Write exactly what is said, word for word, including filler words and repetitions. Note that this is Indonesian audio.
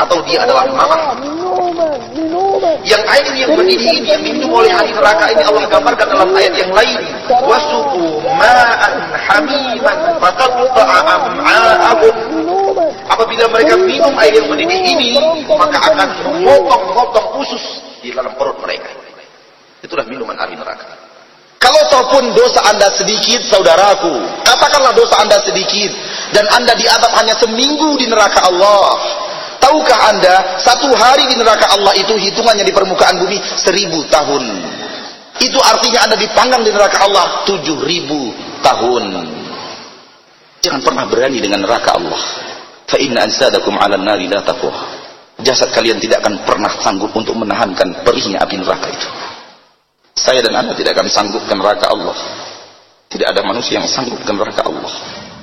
atau dia adalah mamah. Yang air yang mendidih ini yang minum oleh ahli neraka ini Allah gambarkan dalam ayat yang lain. Wasuqu ma'an hamiman faqatta'a am'a'ahum. Apabila mereka minum air yang mendidih ini, maka akan memotong-motong usus di dalam perut mereka. Itulah minuman ahli neraka. Kalau ataupun dosa anda sedikit, saudaraku, katakanlah dosa anda sedikit dan anda diazab hanya seminggu di neraka Allah. Tahukah anda, satu hari di neraka Allah itu hitungannya di permukaan bumi seribu tahun. Itu artinya anda dipanggang di neraka Allah tujuh ribu tahun. Jangan pernah berani dengan neraka Allah. Fa inna ansadakum 'alan nari la taqwa. Jasad kalian tidak akan pernah sanggup untuk menahankan perihnya api neraka itu. Saya dan anda tidak akan sanggup ke neraka Allah. Tidak ada manusia yang sanggup ke neraka Allah.